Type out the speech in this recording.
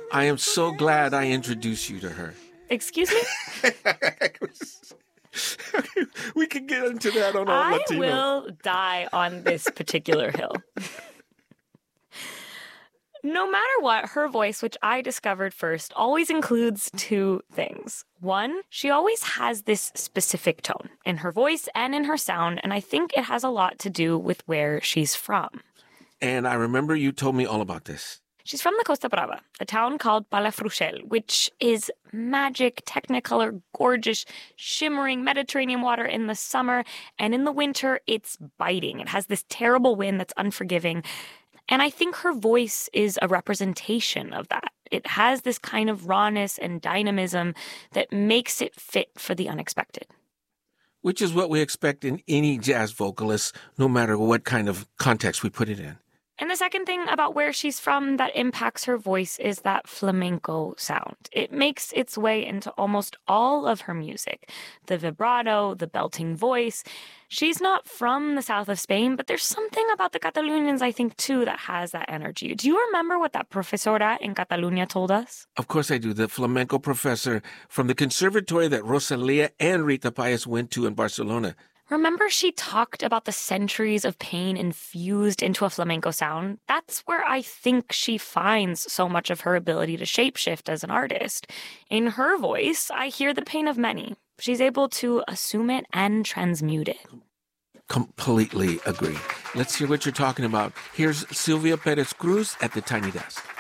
I am so glad I introduced you to her. Excuse me? We can get into that on All I Latino. will die on this particular hill. No matter what, her voice, which I discovered first, always includes two things. One, she always has this specific tone in her voice and in her sound, and I think it has a lot to do with where she's from. And I remember you told me all about this. She's from the Costa Brava, a town called Palafrugell, which is magic, technicolor, gorgeous, shimmering Mediterranean water in the summer, and in the winter, it's biting. It has this terrible wind that's unforgiving. And I think her voice is a representation of that. It has this kind of rawness and dynamism that makes it fit for the unexpected. Which is what we expect in any jazz vocalist, no matter what kind of context we put it in. And the second thing about where she's from that impacts her voice is that flamenco sound. It makes its way into almost all of her music. The vibrato, the belting voice. She's not from the south of Spain, but there's something about the Catalonians, I think, too, that has that energy. Do you remember what that profesora in Catalunya told us? Of course I do. The flamenco professor from the conservatory that Rosalia and Rita Páez went to in Barcelona. Remember she talked about the centuries of pain infused into a flamenco sound? That's where I think she finds so much of her ability to shapeshift as an artist. In her voice, I hear the pain of many. She's able to assume it and transmute it. Completely agree. Let's hear what you're talking about. Here's Sylvia Perez Cruz at the Tiny Desk.